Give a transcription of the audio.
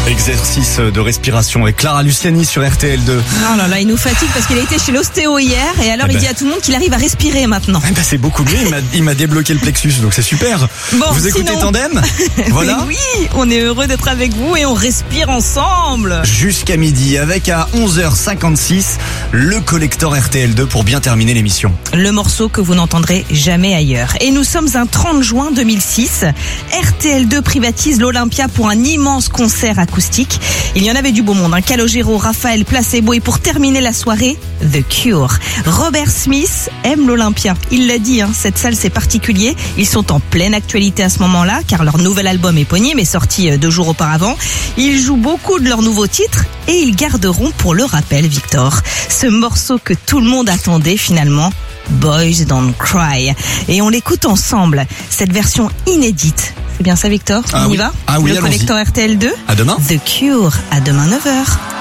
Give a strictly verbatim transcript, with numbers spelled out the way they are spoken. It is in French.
Exercice de respiration avec Clara Luciani sur R T L deux. Oh là là, il nous fatigue parce qu'il a été chez l'ostéo hier et alors eh ben. il dit à tout le monde qu'il arrive à respirer maintenant. Eh ben c'est beaucoup mieux, il m'a, il m'a débloqué le plexus, donc c'est super. Bon, vous écoutez sinon... Tandem? Voilà. Oui, on est heureux d'être avec vous et on respire ensemble. Jusqu'à midi, avec à onze heures cinquante-six, le collector R T L deux pour bien terminer l'émission. Le morceau que vous n'entendrez jamais ailleurs. Et nous sommes un trente juin deux mille six. R T L deux privatise l'Olympia pour un immense concert acoustique. Il y en avait du beau monde, hein. Calogero, Raphaël, Placebo et pour terminer la soirée, The Cure. Robert Smith aime l'Olympia. Il l'a dit, hein, cette salle c'est particulier. Ils sont en pleine actualité à ce moment-là car leur nouvel album éponyme est sorti deux jours auparavant. Ils jouent beaucoup de leurs nouveaux titres et ils garderont pour le rappel, Victor, ce morceau que tout le monde attendait finalement, Boys Don't Cry. Et on l'écoute ensemble, cette version inédite. C'est bien ça, Victor? Ah On oui. y va? Ah oui, le collector R T L deux. À demain. The Cure, à demain neuf heures.